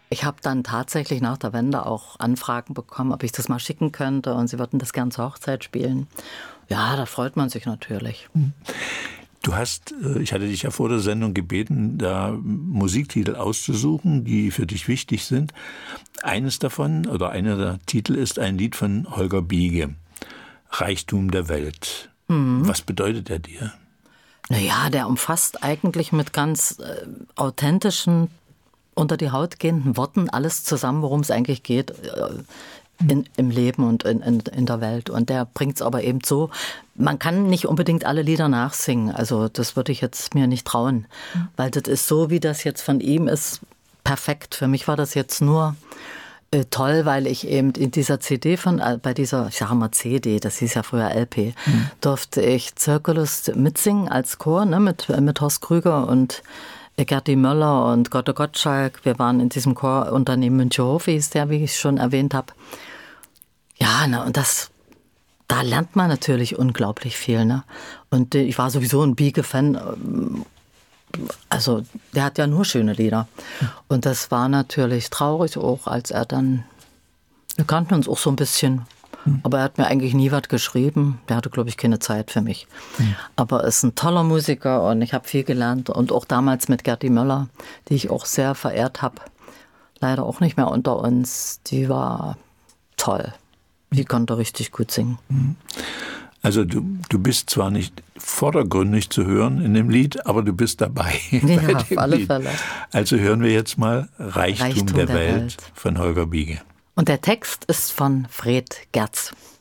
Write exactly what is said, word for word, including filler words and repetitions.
Ich habe dann tatsächlich nach der Wende auch Anfragen bekommen, ob ich das mal schicken könnte und sie würden das gern zur Hochzeit spielen. Ja, da freut man sich natürlich. Du hast, ich hatte dich ja vor der Sendung gebeten, da Musiktitel auszusuchen, die für dich wichtig sind. Eines davon oder einer der Titel ist ein Lied von Holger Biege, Reichtum der Welt. Mhm. Was bedeutet er dir? Naja, der umfasst eigentlich mit ganz äh, authentischen, unter die Haut gehenden Worten alles zusammen, worum es eigentlich geht äh, in, im Leben und in, in, in der Welt. Und der bringt es aber eben so, man kann nicht unbedingt alle Lieder nachsingen. Also das würde ich jetzt mir nicht trauen, mhm. weil das ist so, wie das jetzt von ihm ist, perfekt. Für mich war das jetzt nur äh, toll, weil ich eben in dieser C D von, äh, bei dieser, ich sage mal C D, das hieß ja früher L P, mhm. durfte ich Zirkulus mitsingen als Chor, ne, mit, mit Horst Krüger und Gerti Möller und Gotte Gottschalk. Wir waren in diesem Chorunternehmen Münchehof, wie hieß der, wie ich schon erwähnt habe. Ja, ne, und das, da lernt man natürlich unglaublich viel. Ne? Und ich war sowieso ein Biege-Fan. Also, der hat ja nur schöne Lieder. Und das war natürlich traurig auch, als er dann, wir kannten uns auch so ein bisschen. Aber er hat mir eigentlich nie was geschrieben. Der hatte, glaube ich, keine Zeit für mich. Mhm. Aber er ist ein toller Musiker und ich habe viel gelernt. Und auch damals mit Gerti Möller, die ich auch sehr verehrt habe. Leider auch nicht mehr unter uns. Die war toll. Die konnte richtig gut singen. Also du, du bist zwar nicht vordergründig zu hören in dem Lied, aber du bist dabei. Ja, bei auf alle Lied. Fälle. Also hören wir jetzt mal Reichtum, Reichtum der, der Welt, Welt von Holger Biege. Und der Text ist von Fred Gerz.